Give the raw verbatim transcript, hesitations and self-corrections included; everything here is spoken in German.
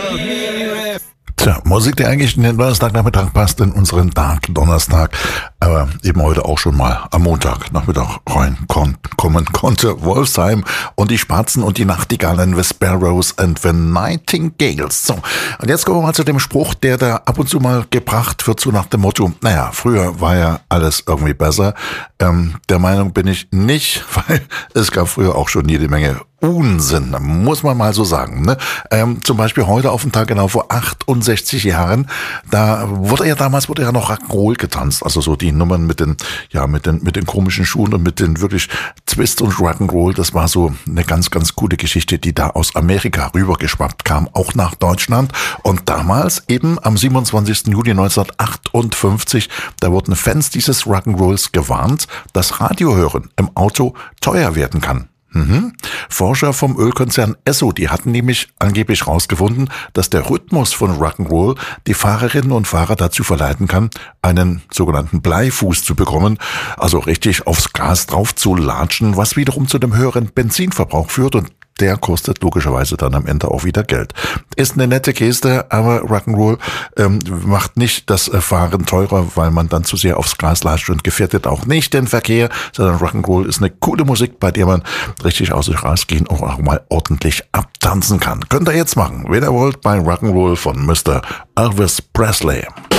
Tja, Musik, die eigentlich in den Donnerstagnachmittag passt, in unseren Dark Donnerstag, aber eben heute auch schon mal am Montagnachmittag rein kon- kommen konnte. Wolfsheim und die Spatzen und die Nachtigallen, The Sparrows and the Nightingales. So, und jetzt kommen wir mal zu dem Spruch, der da ab und zu mal gebracht wird, so nach dem Motto, naja, früher war ja alles irgendwie besser. Ähm, der Meinung bin ich nicht, weil es gab früher auch schon jede Menge Unsinn, muss man mal so sagen. Ne? Ähm, zum Beispiel heute auf den Tag genau vor achtundsechzig Jahren, da wurde ja damals wurde ja noch Rock'n'Roll getanzt, also so die Nummern mit den ja mit den mit den komischen Schuhen und mit den wirklich Twist und Rock'n'Roll, das war so eine ganz ganz coole Geschichte, die da aus Amerika rübergeschwappt kam, auch nach Deutschland. Und damals eben am siebenundzwanzigsten Juli neunzehnhundertachtundfünfzig, da wurden Fans dieses Rock'n'Rolls gewarnt, dass Radiohören im Auto teuer werden kann. Mhm. Forscher vom Ölkonzern Esso, die hatten nämlich angeblich rausgefunden, dass der Rhythmus von Rock'n'Roll die Fahrerinnen und Fahrer dazu verleiten kann, einen sogenannten Bleifuß zu bekommen, also richtig aufs Gas drauf zu latschen, was wiederum zu dem höheren Benzinverbrauch führt, und der kostet logischerweise dann am Ende auch wieder Geld. Ist eine nette Geste, aber Rock'n'Roll ähm, macht nicht das Fahren teurer, weil man dann zu sehr aufs Gas latscht, und gefährdet auch nicht den Verkehr, sondern Rock'n'Roll ist eine coole Musik, bei der man richtig aus sich rausgehen und auch mal ordentlich abtanzen kann. Könnt ihr jetzt machen, wenn ihr wollt, bei Rock'n'Roll von Mister Elvis Presley.